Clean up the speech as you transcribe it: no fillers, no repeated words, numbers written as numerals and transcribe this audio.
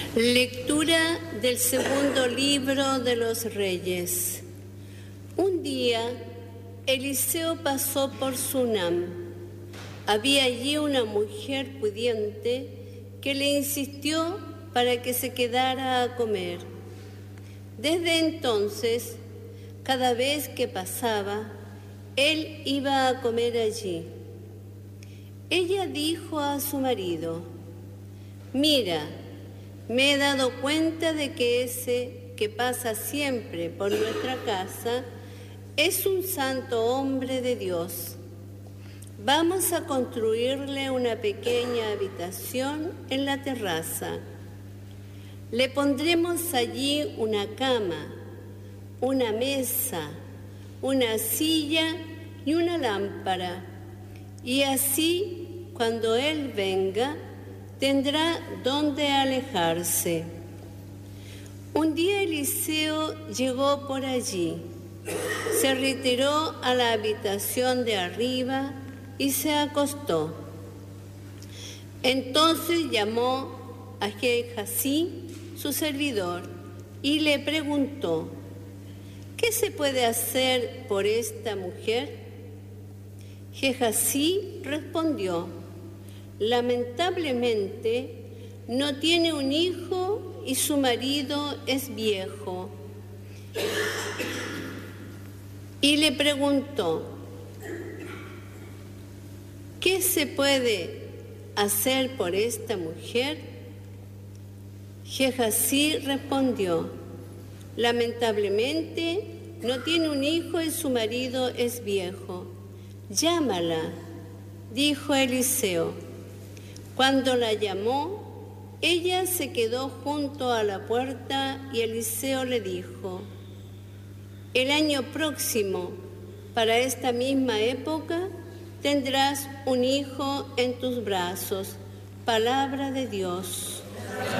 Lectura del segundo libro de los Reyes. Un día, Eliseo pasó por Sunam. Había allí una mujer pudiente que le insistió para que se quedara a comer. Desde entonces, cada vez que pasaba, él iba a comer allí. Ella dijo a su marido: «Mira, me he dado cuenta de que ese que pasa siempre por nuestra casa es un santo hombre de Dios. Vamos a construirle una pequeña habitación en la terraza. Le pondremos allí una cama, una mesa, una silla y una lámpara. Y así, cuando él venga, tendrá dónde alejarse». Un día Eliseo llegó por allí, se retiró a la habitación de arriba y se acostó. Entonces llamó a Gehazi, su servidor, y le preguntó: «¿Qué se puede hacer por esta mujer?». Gehazi respondió: «Lamentablemente, no tiene un hijo y su marido es viejo». Y le preguntó: «¿Qué se puede hacer por esta mujer?». Gehazi respondió: «Lamentablemente, no tiene un hijo y su marido es viejo». «Llámala», dijo Eliseo. Cuando la llamó, ella se quedó junto a la puerta y Eliseo le dijo: «El año próximo, para esta misma época, tendrás un hijo en tus brazos». Palabra de Dios.